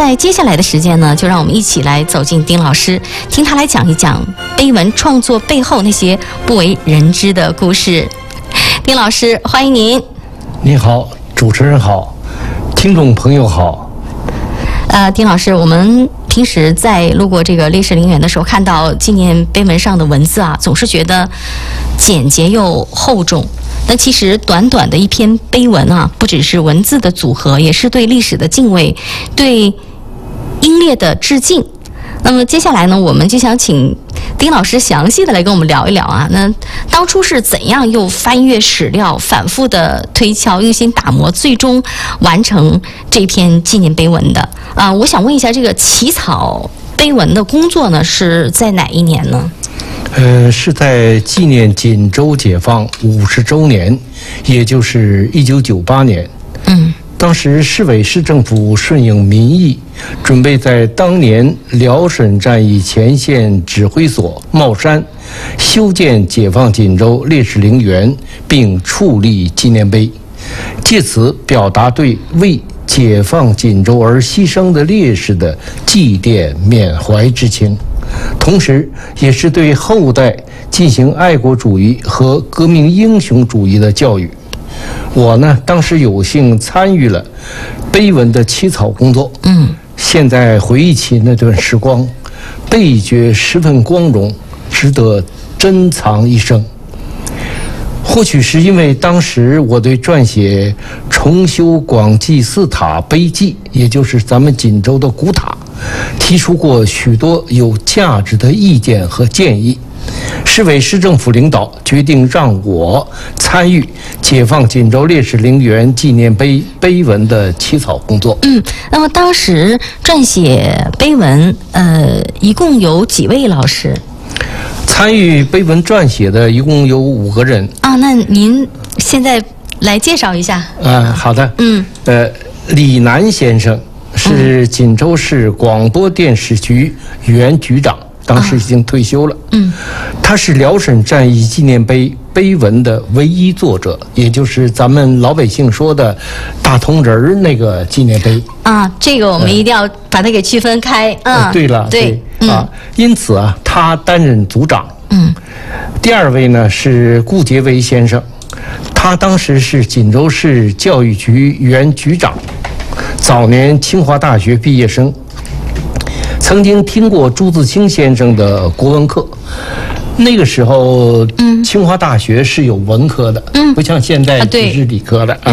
在接下来的时间呢，就让我们一起来走进丁老师，听他来讲一讲碑文创作背后那些不为人知的故事。丁老师，欢迎您。 你好，主持人好，听众朋友好。 丁老师，我们平时在路过这个烈士陵园的时候，看到纪念碑文上的文字啊，总是觉得简洁又厚重。但其实短短的一篇碑文啊，不只是文字的组合，也是对历史的敬畏，对英烈的致敬。那么接下来呢，我们就想请丁老师详细的来跟我们聊一聊啊。那当初是怎样又翻阅史料，反复的推敲，用心打磨，最终完成这篇纪念碑文的啊？我想问一下，这个起草碑文的工作呢，是在哪一年呢？ 是在纪念锦州解放50周年，也就是1998年。当时市委市政府顺应民意，准备在当年辽沈战役前线指挥所帽山修建解放锦州烈士陵园，并矗立纪念碑，借此表达对为解放锦州而牺牲的烈士的祭奠缅怀之情，同时也是对后代进行爱国主义和革命英雄主义的教育。我呢，当时有幸参与了碑文的起草工作。现在回忆起那段时光，倍觉十分光荣，值得珍藏一生。或许是因为当时我对撰写重修广济寺塔碑记，也就是咱们锦州的古塔，提出过许多有价值的意见和建议。市委市政府领导决定让我参与解放锦州烈士陵园纪念碑碑文的起草工作。 那么当时撰写碑文，一共有几位老师？ 参与碑文撰写的一共有5个人。 那您现在来介绍一下。 好的。李南先生是锦州市广播电视局原局长。当时已经退休了。他是辽沈战役纪念碑碑文的唯一作者，也就是咱们老百姓说的大铜人儿那个纪念碑。 这个我们一定要把它给区分开。 对了，对。因此啊，他担任组长。第2位呢是顾杰维先生，他当时是锦州市教育局原局长，早年清华大学毕业生。曾经听过朱自清先生的国文课，那个时候，清华大学是有文科的，不像现在只是理科的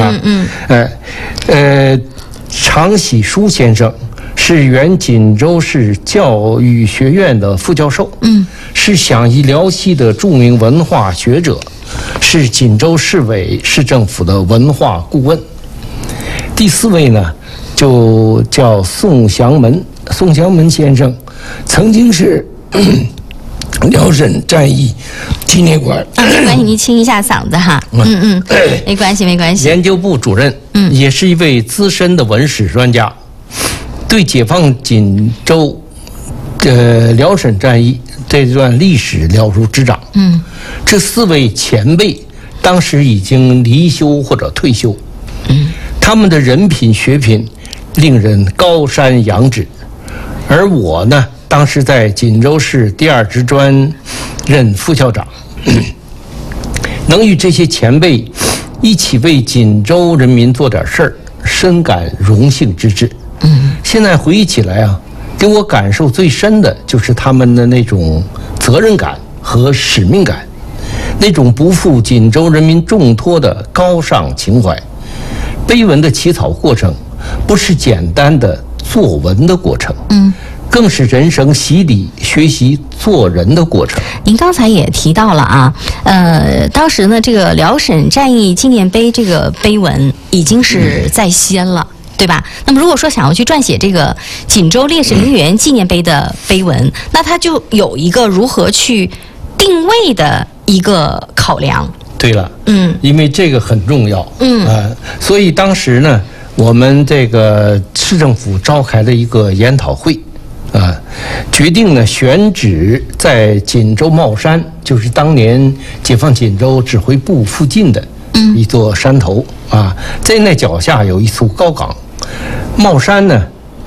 常喜书先生是原锦州市教育学院的副教授，是享誉辽西的著名文化学者，是锦州市委市政府的文化顾问。第4位呢，就叫宋祥门先生，曾经是辽沈战役纪念馆。 没关系，您清一下嗓子哈。没关系。 研究部主任，也是一位资深的文史专家，对解放锦州辽沈战役这段历史了如指掌。这4位前辈当时已经离休或者退休。他们的人品学品令人高山仰止。而我呢，当时在锦州市第2职专任副校长，能与这些前辈一起为锦州人民做点事儿，深感荣幸之至。现在回忆起来啊，给我感受最深的就是他们的那种责任感和使命感，那种不负锦州人民重托的高尚情怀。碑文的起草过程不是简单的作文的过程，更是人生洗礼、学习做人的过程。 您刚才也提到了啊，当时呢，这个辽沈战役纪念碑这个碑文已经是在先了，对吧？那么如果说想要去撰写这个锦州烈士陵园纪念碑的碑文，那它就有一个如何去定位的一个考量。 对了，因为这个很重要，所以当时呢，我们这个市政府召开了一个研讨会，决定呢选址在锦州帽山，就是当年解放锦州指挥部附近的一座山头在那脚下有一处高岗。帽山呢，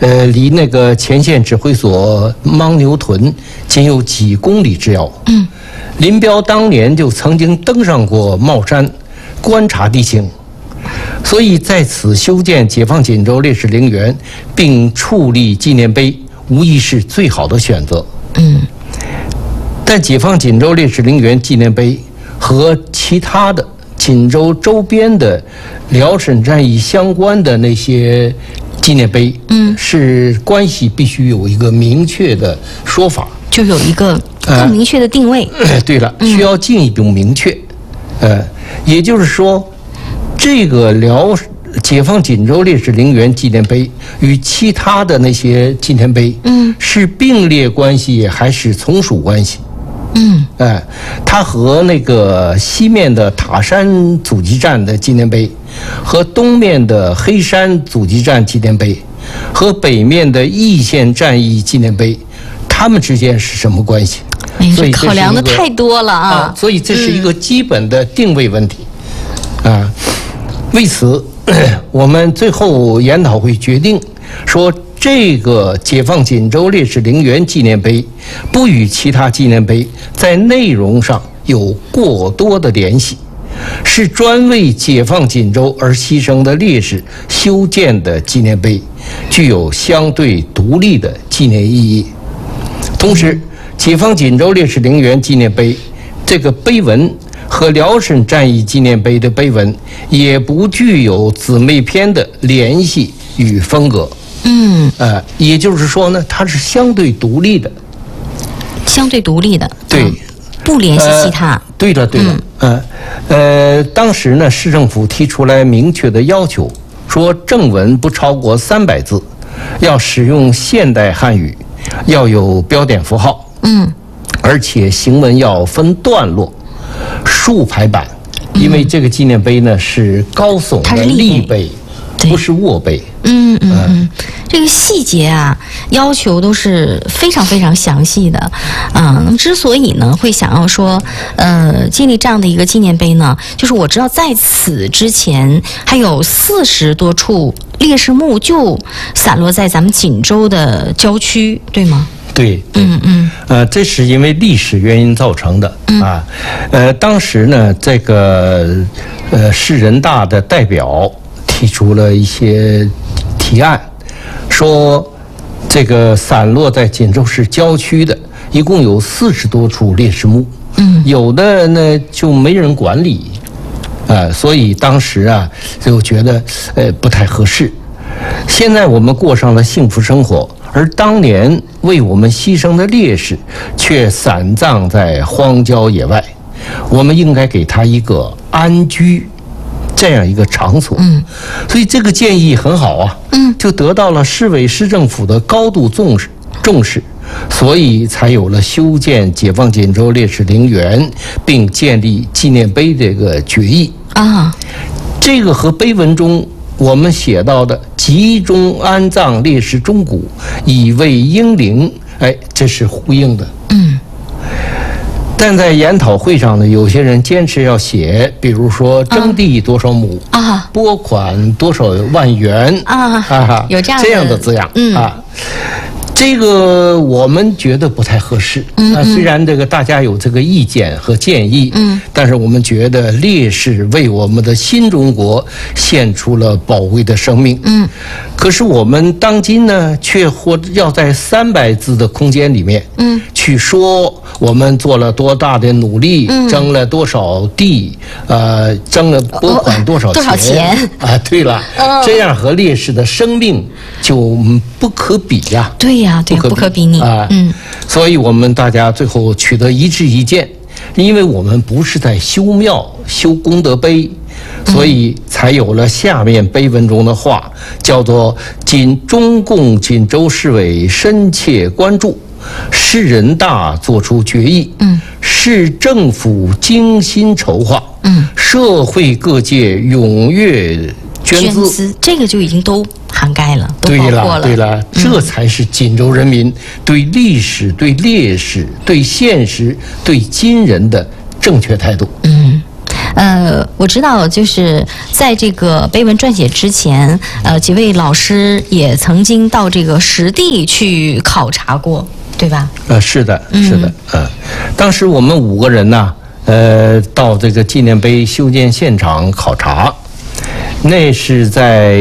离那个前线指挥所牦牛屯仅有几公里之遥。林彪当年就曾经登上过帽山，观察地形，所以在此修建解放锦州烈士陵园，并矗立纪念碑，无疑是最好的选择。但解放锦州烈士陵园纪念碑和其他的锦州周边的辽沈战役相关的那些纪念碑，是关系必须有一个明确的说法， 就有一个更明确的定位。 对了，需要进一步明确。也就是说，这个解放锦州烈士陵园纪念碑与其他的那些纪念碑，是并列关系还是从属关系？它和那个西面的塔山阻击战的纪念碑，和东面的黑山阻击战纪念碑，和北面的易县战役纪念碑，它们之间是什么关系？ 所以考量的太多了啊！ 所以这是一个基本的定位问题。为此，我们最后研讨会决定说，这个解放锦州烈士陵园纪念碑不与其他纪念碑在内容上有过多的联系，是专为解放锦州而牺牲的烈士修建的纪念碑，具有相对独立的纪念意义。同时，解放锦州烈士陵园纪念碑这个碑文和辽沈战役纪念碑的碑文也不具有姊妹篇的联系与风格。也就是说呢，它是相对独立的。对， 不联系其他。 对了。当时呢，市政府提出来明确的要求，说正文不超过300字，要使用现代汉语，要有标点符号。而且行文要分段落，竖排版，因为这个纪念碑呢是高耸的立碑，不是卧碑。 这个细节啊，要求都是非常非常详细的。那么之所以呢会想要说，建立这样的一个纪念碑呢，就是我知道在此之前还有40多处烈士墓就散落在咱们锦州的郊区，对吗？ 对，这是因为历史原因造成的当时呢，这个市人大的代表提出了一些提案，说这个散落在锦州市郊区的一共有40多处烈士墓，有的呢就没人管理，所以当时就觉得不太合适。现在我们过上了幸福生活，而当年为我们牺牲的烈士却散葬在荒郊野外，我们应该给他一个安居这样一个场所。所以这个建议很好啊，就得到了市委市政府的高度重视，所以才有了修建解放锦州烈士陵园并建立纪念碑这个决议。这个和碑文中我们写到的集中安葬烈士钟骨，以慰英灵，这是呼应的。但在研讨会上呢，有些人坚持要写，比如说征地多少亩拨款多少万元有这样的字样这个我们觉得不太合适。虽然这个大家有这个意见和建议，但是我们觉得烈士为我们的新中国献出了宝贵的生命。可是我们当今呢，却要在300字的空间里面，去说我们做了多大的努力，征了多少地，征了拨款多少钱对了，这样和烈士的生命就不可比呀。 对呀，不可比拟所以我们大家最后取得一致意见，因为我们不是在修庙修功德碑，所以才有了下面碑文中的话，叫做中共锦州市委深切关注，市人大作出决议，市政府精心筹划，社会各界踊跃捐资， 这个就已经都涵盖了，都包括了。 对了，这才是锦州人民对历史、对烈士、对现实、对今人的正确态度。 我知道，就是在这个碑文撰写之前，几位老师也曾经到这个实地去考察过，对吧？ 是的，是的，当时我们5个人呢，到这个纪念碑修建现场考察，那是在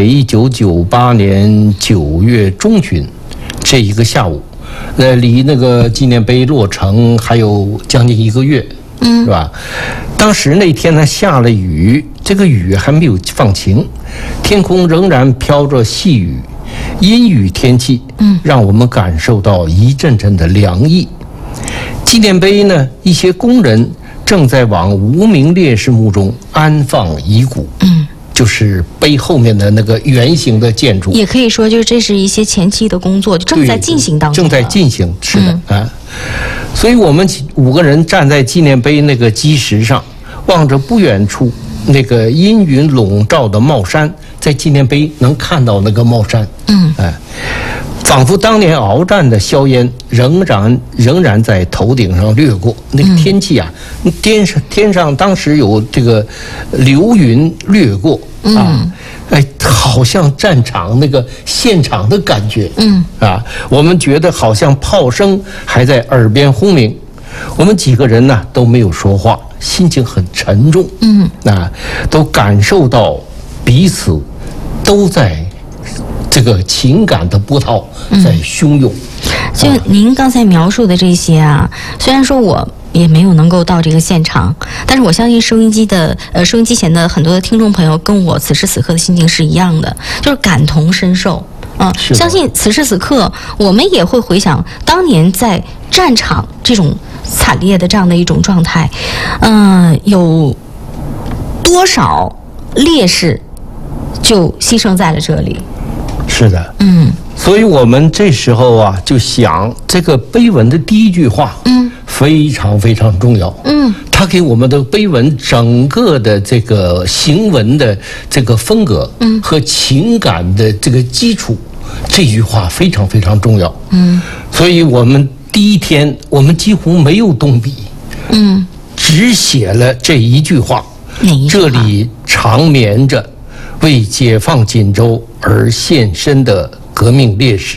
1998年9月中旬这一个下午，离那个纪念碑落成还有将近1个月。是吧？当时那天呢下了雨，这个雨还没有放晴，天空仍然飘着细雨，阴雨天气，让我们感受到一阵阵的凉意。纪念碑呢，一些工人正在往无名烈士墓中安放遗骨。就是碑后面的那个圆形的建筑， 也可以说，就是这是一些前期的工作，正在进行当中。 正在进行，是的，所以我们5个人站在纪念碑那个基石上，望着不远处那个阴云笼罩的帽山，在纪念碑能看到那个帽山，仿佛当年鏖战的硝烟仍然在头顶上掠过。那个天气啊，天上当时有这个流云掠过好像战场那个现场的感觉。我们觉得好像炮声还在耳边轰鸣。我们几个人呢都没有说话，心情很沉重。都感受到彼此都在这个情感的波涛在汹涌。 就您刚才描述的这些啊，虽然说我也没有能够到这个现场，但是我相信收音机前的很多的听众朋友跟我此时此刻的心情是一样的，就是感同身受。相信此时此刻我们也会回想当年在战场这种惨烈的这样的一种状态，有多少烈士就牺牲在了这里。 是的，所以我们这时候啊，就想这个碑文的第一句话，非常非常重要，它给我们的碑文整个的这个行文的这个风格，和情感的这个基础，这句话非常非常重要，所以我们第一天我们几乎没有动笔，只写了这一句话，这里长眠着为解放锦州而献身的革命烈士。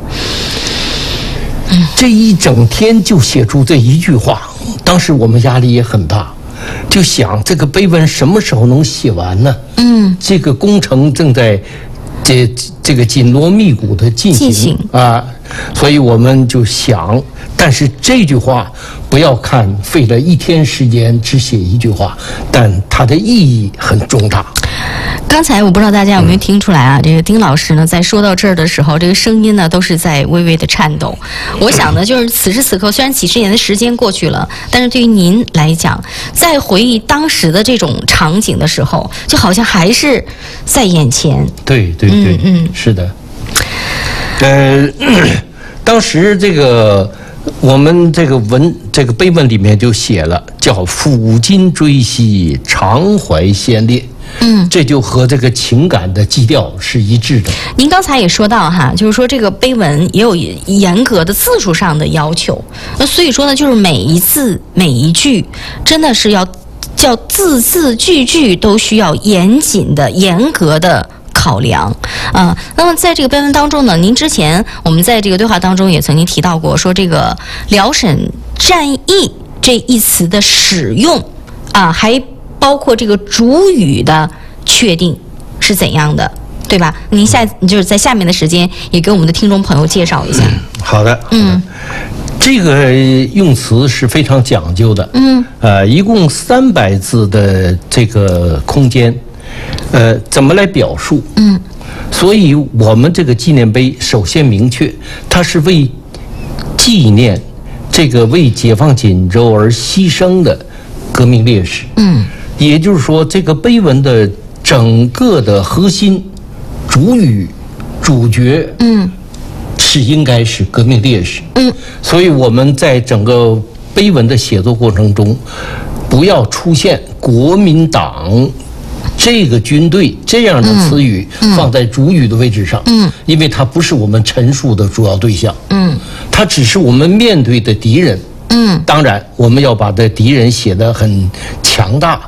这一整天就写出这一句话，当时我们压力也很大，就想这个碑文什么时候能写完呢？这个工程正在这个紧锣密鼓的进行啊，所以我们就想，但是这句话不要看费了1天时间只写一句话，但它的意义很重大。 刚才我不知道大家有没有听出来啊，这个丁老师呢在说到这儿的时候，这个声音呢都是在微微的颤抖。我想呢，就是此时此刻，虽然几十年的时间过去了，但是对于您来讲，在回忆当时的这种场景的时候，就好像还是在眼前。 对，是的。当时这个我们这个碑文里面就写了，叫抚今追昔，常怀先烈。这就和这个情感的基调是一致的。 您刚才也说到哈，就是说这个碑文也有严格的字数上的要求，那所以说呢，就是每一字每一句真的是要叫字字句句都需要严谨的、严格的考量啊。那么在这个碑文当中呢，您之前我们在这个对话当中也曾经提到过，说这个辽沈战役这一词的使用啊，还包括这个主语的确定是怎样的，对吧？您就是在下面的时间也给我们的听众朋友介绍一下。 好的，这个用词是非常讲究的，一共300字的这个空间，怎么来表述？所以我们这个纪念碑首先明确，它是为纪念这个为解放锦州而牺牲的革命烈士。也就是说，这个碑文的整个的核心、主语、主角，是应该是革命烈士。所以我们在整个碑文的写作过程中，不要出现国民党这个军队这样的词语放在主语的位置上，因为它不是我们陈述的主要对象，它只是我们面对的敌人。当然我们要把这敌人写得很强大，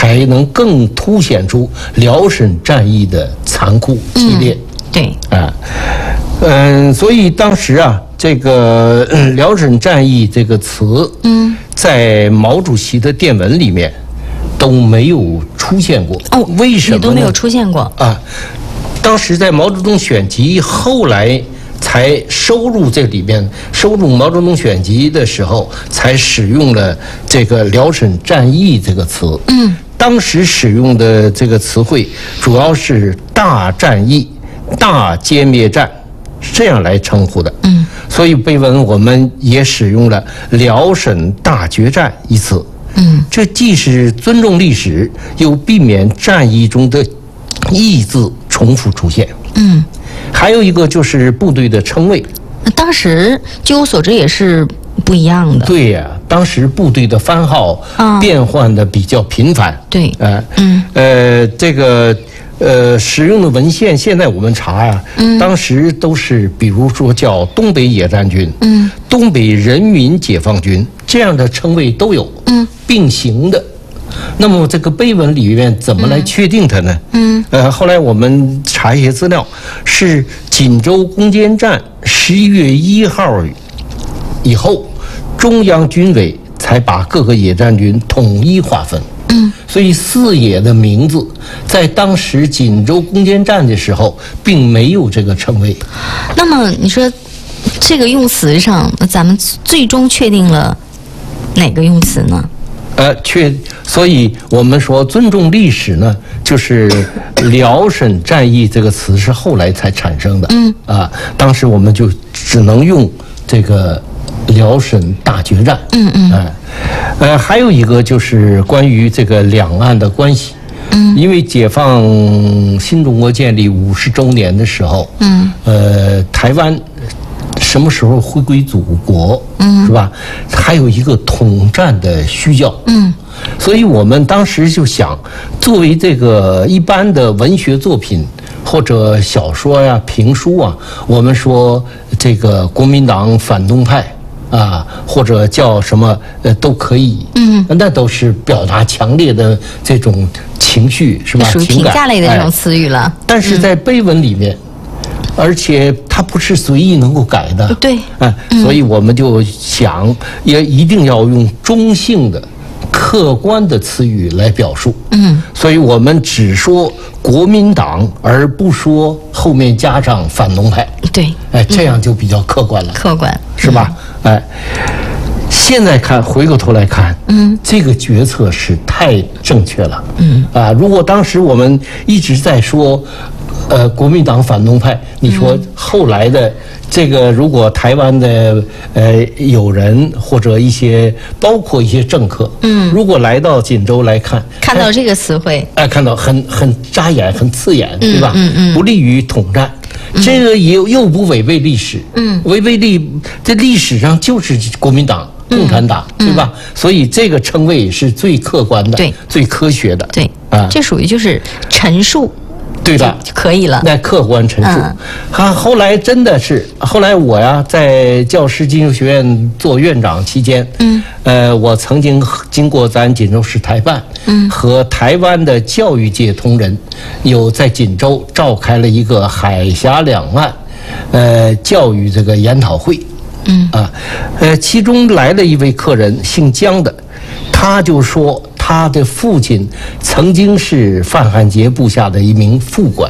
才能更凸显出辽沈战役的残酷激烈。 对所以当时啊，这个辽沈战役这个词，在毛主席的电文里面都没有出现过。为什么呢？ 也都没有出现过啊。当时在毛泽东选集后来才收入这里面，收入毛泽东选集的时候，才使用了这个辽沈战役这个词。当时使用的这个词汇主要是大战役、大歼灭战这样来称呼的。所以碑文我们也使用了辽沈大决战一词。这既是尊重历史，又避免战役中的义字重复出现。还有一个就是部队的称谓， 当时据我所知也是不一样的。 对呀，当时部队的番号变换的比较频繁。 对， 这个使用的文献，现在我们查呀，当时都是比如说叫东北野战军、东北人民解放军这样的称谓都有，并行的。那么这个碑文里面怎么来确定它呢？后来我们查一些资料，是锦州攻坚战11月1号以后，中央军委才把各个野战军统一划分。所以四野的名字在当时锦州攻坚战的时候并没有这个称谓。 那么你说这个用词上，咱们最终确定了哪个用词呢？ 所以我们说尊重历史呢，就是辽沈战役这个词是后来才产生的。当时我们就只能用这个辽沈大决战。还有一个就是关于这个两岸的关系。因为解放新中国建立50周年的时候，台湾什么时候回归祖国，是吧？还有一个统战的需要。所以我们当时就想，作为这个一般的文学作品或者小说呀、评书啊，我们说这个国民党反动派或者叫什么都可以。那都是表达强烈的这种情绪，是吧？ 属于评价类的这种词语了。 但是在碑文里面，而且它不是随意能够改的。 对。 所以我们就想，也一定要用中性的、客观的词语来表述。所以我们只说国民党，而不说后面加上反动派。 对。 这样就比较客观了。 客观。 是吧？现在看，回过头来看，这个决策是太正确了。如果当时我们一直在说，国民党反动派，你说后来的这个，如果台湾的友人或者一些，包括一些政客，如果来到锦州来看到这个词汇， 看到很扎眼、很刺眼，对吧？不利于统战。这个又不违背历史，违背这历史上就是国民党、共产党，对吧？所以这个称谓是最客观的， 对， 最科学的， 对，这属于就是陈述， 对的， 就可以了。 那客观陈述。后来真的是，后来我呀在教师进修学院做院长期间，我曾经经过咱锦州市台办，和台湾的教育界同仁，有在锦州召开了一个海峡两岸，教育这个研讨会，其中来了一位客人，姓江的，他就说他的父亲曾经是范汉杰部下的一名副官。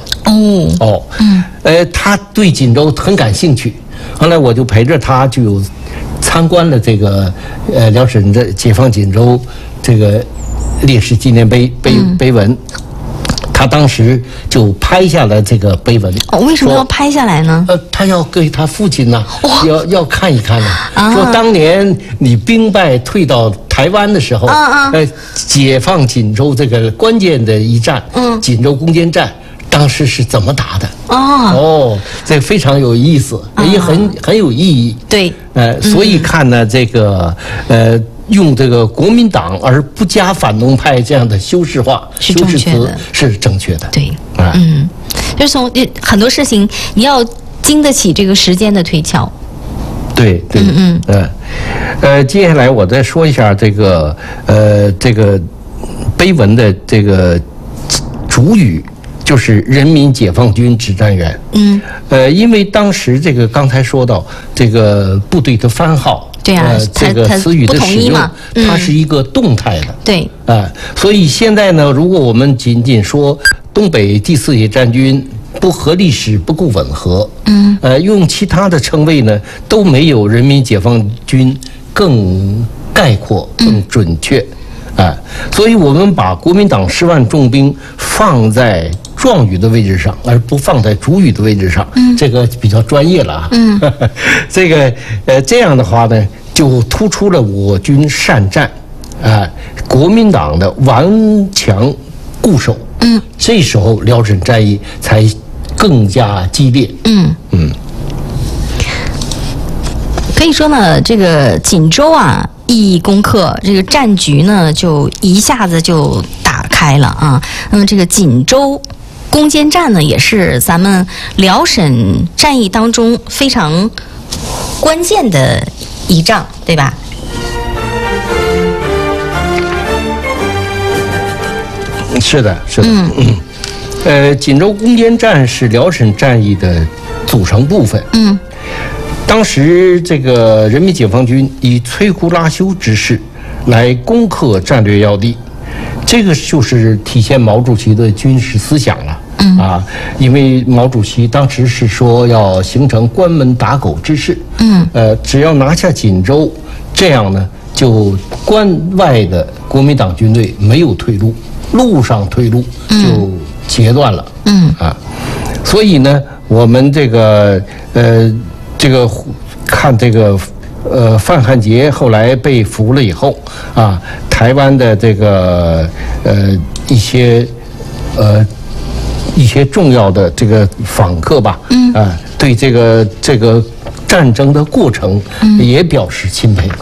他对锦州很感兴趣，后来我就陪着他就参观了这个辽沈的解放锦州这个烈士纪念碑文。他当时就拍下了这个碑文。 为什么要拍下来呢？ 他要给他父亲呢，要看一看呢。说当年你兵败退到台湾的时候，解放锦州这个关键的一战，锦州攻坚战，当时是怎么打的？这非常有意思，也很有意义。 对， 所以看呢，这个用这个国民党而不加反动派这样的修饰词是正确的。 对，就是从很多事情你要经得起这个时间的推敲。 对，接下来我再说一下这个碑文的这个主语就是人民解放军指战员。因为当时这个刚才说到这个部队的番号， 对啊， 这个词语的使用，它是一个动态的。 对， 所以现在呢，如果我们仅仅说东北第4野战军不和历史不够吻合，用其他的称谓呢，都没有人民解放军更概括、更准确。所以我们把国民党10万重兵放在状语的位置上，而不放在主语的位置上，这个比较专业了啊。这个这样的话呢，就突出了我军善战，国民党的顽强固守。这时候辽沈战役才更加激烈。 可以说呢，这个锦州啊，一攻克，这个战局呢就一下子就打开了啊。那么这个锦州攻坚战呢，也是咱们辽沈战役当中非常关键的一仗，对吧？ 是的，是的。锦州攻坚战是辽沈战役的组成部分。当时这个人民解放军以摧枯拉朽之势来攻克战略要地，这个就是体现毛主席的军事思想了。因为毛主席当时是说要形成关门打狗之势。只要拿下锦州，这样呢，就关外的国民党军队没有退路，路上退路就截断了。所以呢，我们这个看这个范汉杰后来被俘了以后台湾的这个一些重要的这个访客吧，对这个战争的过程也表示钦佩。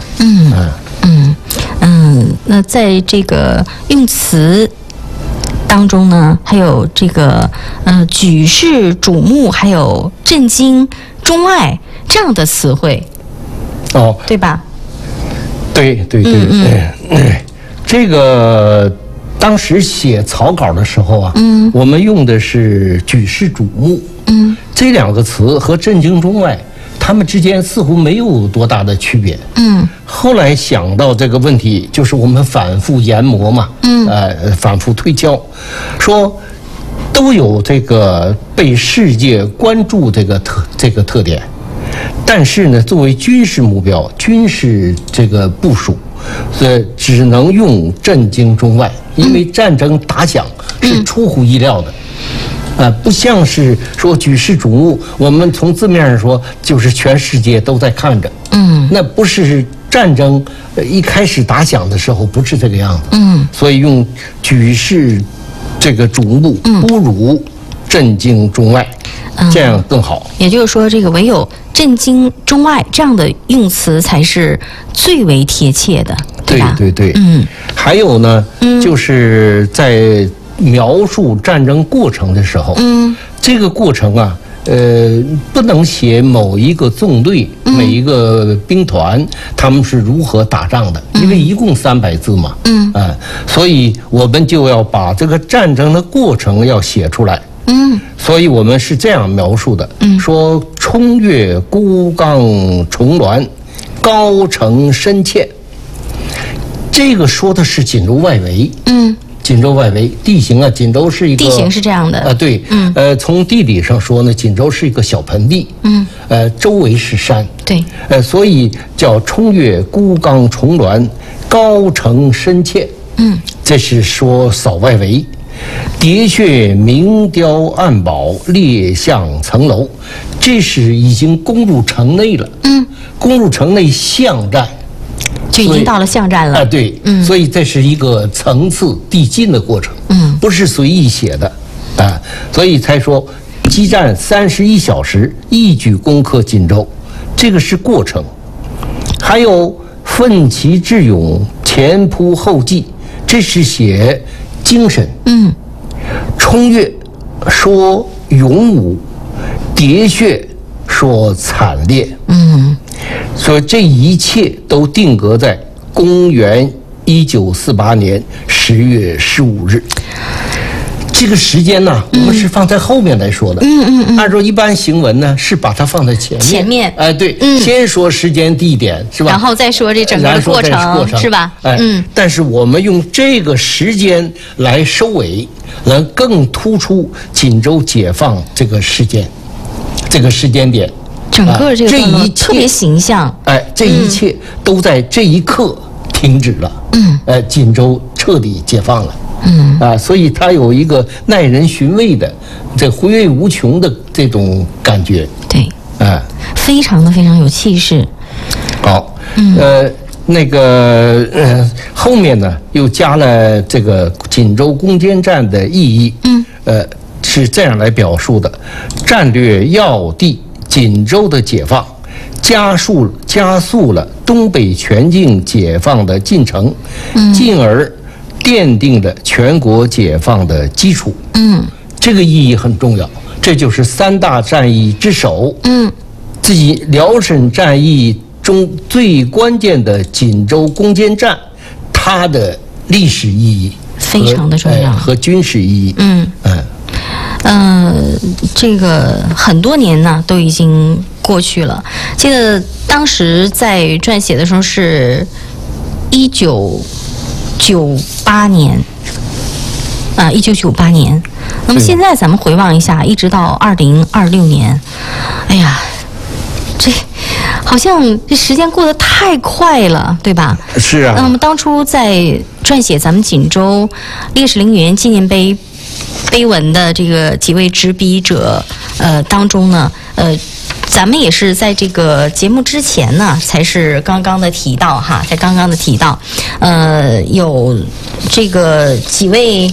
那在这个用词当中呢，还有这个举世瞩目，还有震惊、钟爱这样的词汇，对吧？ 对，这个当时写草稿的时候我们用的是举世瞩目，这2个词和震惊钟爱，他们之间似乎没有多大的区别。后来想到这个问题，就是我们反复研磨嘛，反复推敲，说都有这个被世界关注这个特点，但是呢，作为军事目标、军事这个部署，只能用震惊钟爱，因为战争打响是出乎意料的。不像是说举世瞩目，我们从字面上说就是全世界都在看着。那不是战争一开始打响的时候不是这个样子。所以用举世这个瞩目不如震惊钟爱，这样更好。 也就是说，这个唯有震惊钟爱这样的用词才是最为贴切的，对吧？ 对。还有呢，就是在描述战争过程的时候，这个过程不能写某一个纵队、每一个兵团他们是如何打仗的，因为一共300字嘛。所以我们就要把这个战争的过程要写出来。所以我们是这样描述的，说冲越孤冈重峦，高城深堑。这个说的是锦州外围。锦州外围地形锦州是一个地形是这样的对，从地理上说呢，锦州是一个小盆地，周围是山， 对， 所以叫冲越孤冈重峦，高城深堑，这是说扫外围。叠穴明雕暗堡，列象层楼，这是已经攻入城内了，攻入城内巷战。 就已经到了巷战了对，所以这是一个层次递进的过程，不是随意写的，所以才说激战31小时，一举攻克锦州，这个是过程。还有奋起智勇，前仆后继，这是写精神。冲越说勇武，喋血说惨烈。所以这一切都定格在公元 1948年10月15日。这个时间呢，我们是放在后面来说的。按照一般行文呢，是把它放在前面。对，先说时间地点，是吧？ 然后再说这整个的过程，是吧？ 但是我们用这个时间来收尾，能更突出锦州解放这个时间点。 整个这个段落特别形象。 这一切都在这一刻停止了。锦州彻底解放了。所以它有一个耐人寻味的、回味无穷的这种感觉。 对，非常有气势。 好，后面呢又加了这个锦州攻坚战的意义。是这样来表述的：战略要地锦州的解放，加速了东北全境解放的进程，进而奠定了全国解放的基础。这个意义很重要，这就是3大战役之首。自己辽沈战役中最关键的锦州攻坚战，它的历史意义非常的重要， 和军事意义。 这个很多年呢都已经过去了。记得当时在撰写的时候是1998年，1998年。那么现在咱们回望一下，一直到2026年，哎呀，这好像这时间过得太快了，对吧？ 是啊。 那么当初在撰写咱们锦州烈士陵园纪念碑文的这个几位执笔者当中呢，咱们也是在这个节目之前呢，才是刚刚的提到哈，有这个几位，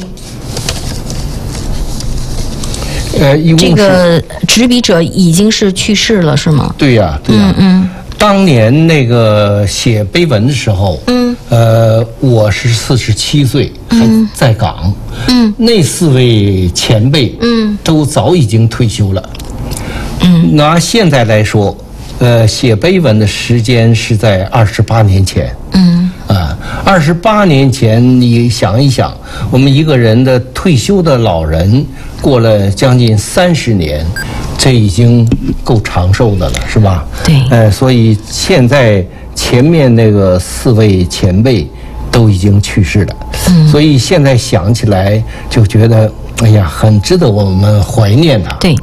这个执笔者已经是去世了，是吗？ 对呀。当年那个写碑文的时候，我是47岁，还在岗。那4位前辈，都早已经退休了。拿现在来说，写碑文的时间是在28年前。28年前，你想一想，我们一个人的退休的老人过了将近30年，这已经够长寿的了，是吧？ 对。 所以现在前面那个4位前辈都已经去世了。所以现在想起来就觉得，哎呀，很值得我们怀念的。 对。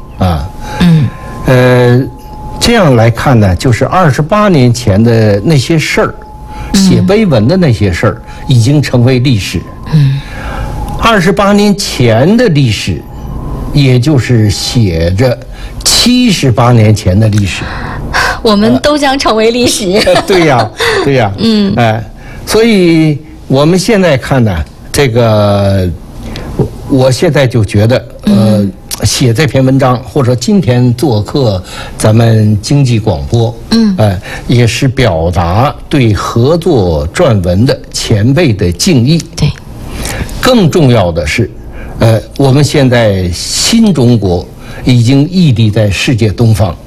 这样来看呢，就是28年前的那些事儿，写碑文的那些事儿，已经成为历史。28年前的历史，也就是写着78年前的历史， 我们都将成为历史。 对呀。所以我们现在看呢，这个我现在就觉得，写这篇文章，或者今天做客咱们经济广播，也是表达对合作撰文的前辈的敬意。 对。 更重要的是，我们现在新中国已经屹立在世界东方。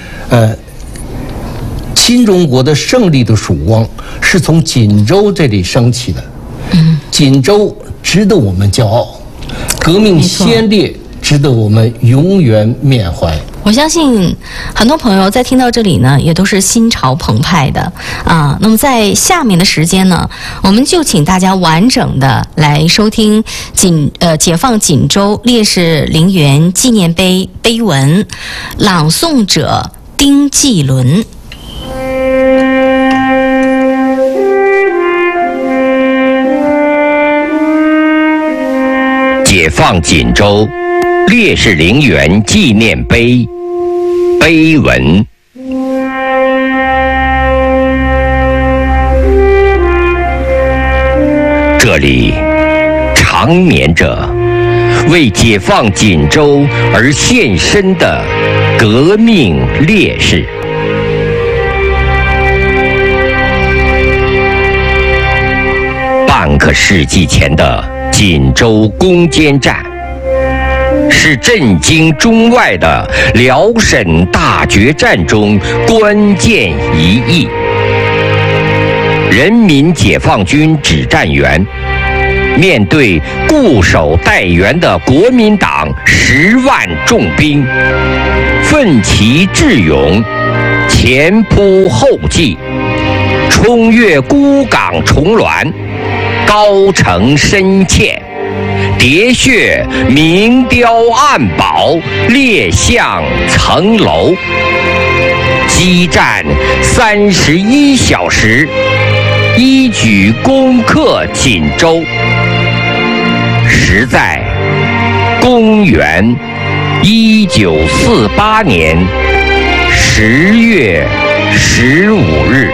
新中国的胜利的曙光是从锦州这里升起的。锦州值得我们骄傲，革命先烈值得我们永远缅怀。 我相信很多朋友在听到这里呢，也都是心潮澎湃的啊。那么在下面的时间呢，我们就请大家完整的来收听解放锦州烈士陵园纪念碑碑文，朗诵者丁继伦。 解放锦州烈士陵园纪念碑碑文。这里长眠着为解放锦州而献身的革命烈士。半个世纪前的锦州攻坚战，是震惊中外的辽沈大决战中关键一役。 人民解放军指战员，面对固守待援的国民党10万重兵，奋起智勇，前仆后继，冲越孤港重峦，高城深堑，喋血明雕暗宝，列象层楼，激战31小时，一举攻克锦州。时在公元1948年10月15日，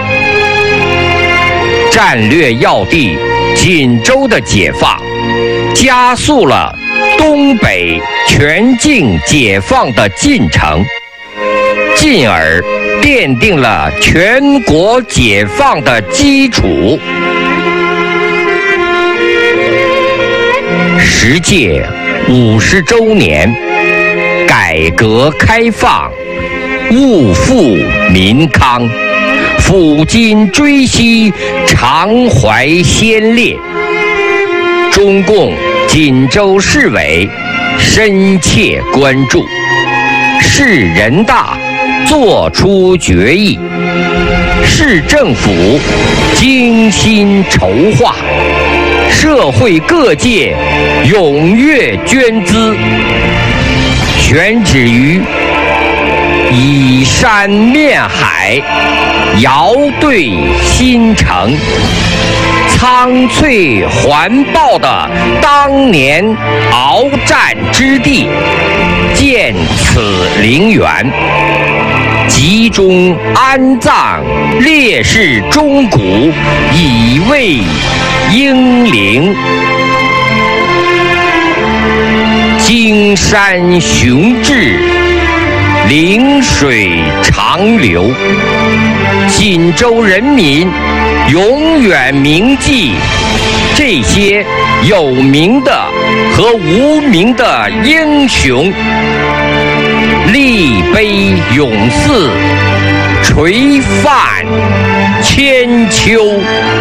战略要地锦州的解放，加速了东北全境解放的进程，进而奠定了全国解放的基础。10届50周年，改革开放，物富民康，抚今追昔，常怀先烈。中共锦州市委深切关注，市人大作出决议，市政府精心筹划，社会各界踊跃捐资，选址于以山面海，遥对新城，苍翠环抱的当年鏖战之地，建此陵园，集中安葬烈士钟骨，以慰英灵。金山雄志，陵水长流，锦州人民永远铭记这些有名的和无名的英雄，立碑永祀，垂范千秋。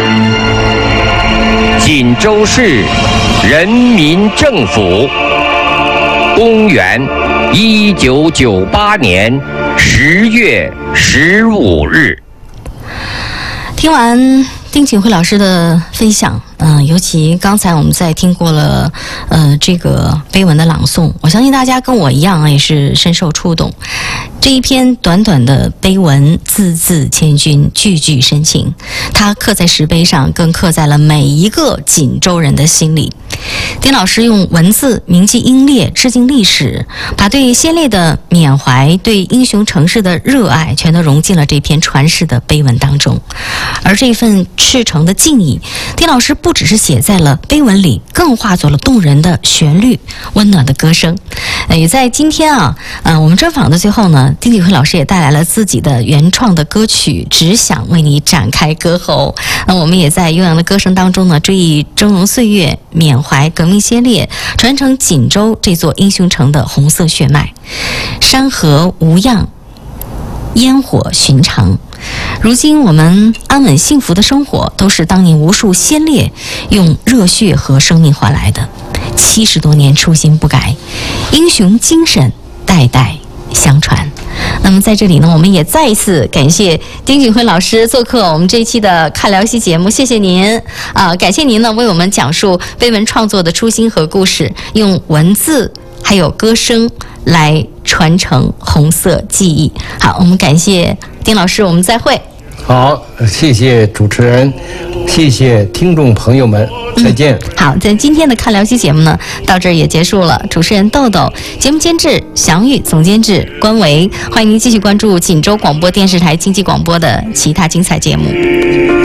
锦州市人民政府，公元1998年10月15日。 听完丁锦辉老师的分享，尤其刚才我们在听过了这个碑文的朗诵，我相信大家跟我一样也是深受触动。这一篇短短的碑文，字字千钧，句句深情，它刻在石碑上，更刻在了每一个锦州人的心里。丁老师用文字铭记英烈，致敬历史，把对先烈的缅怀，对英雄城市的热爱，全都融进了这篇传世的碑文当中。而这份赤诚的敬意，丁老师不只是写在了碑文里，更化作了动人的旋律，温暖的歌声。也在今天我们专访的最后呢，丁锦辉老师也带来了自己的原创的歌曲，只想为你展开歌喉。我们也在悠扬的歌声当中呢，追忆峥嵘岁月，缅怀革命先烈，传承锦州这座英雄城的红色血脉。山河无恙，烟火寻常。如今我们安稳幸福的生活，都是当年无数先烈用热血和生命换来的。70多年初心不改，英雄精神代代相传。那么在这里呢，我们也再一次感谢丁锦辉老师做客我们这一期的看辽西节目，谢谢您感谢您呢为我们讲述碑文创作的初心和故事，用文字还有歌声来传承红色记忆。好，我们感谢丁老师，我们再会。 好，谢谢主持人，谢谢听众朋友们，再见。 好，在今天的看辽西节目呢，到这儿也结束了。主持人豆豆，节目监制祥玉，总监制关维。欢迎您继续关注锦州广播电视台经济广播的其他精彩节目。